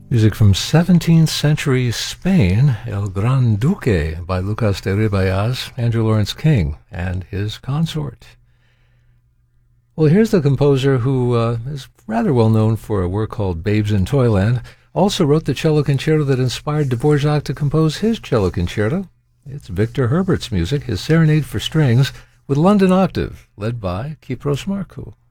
Music from 17th century Spain, El Gran Duque by Lucas de Ribayaz, Andrew Lawrence King, and his consort. Well, here's the composer who is rather well known for a work called Babes in Toyland. Also wrote the cello concerto that inspired Dvorak to compose his cello concerto. It's Victor Herbert's music, his Serenade for Strings, with London Octave, led by Kypros Markou.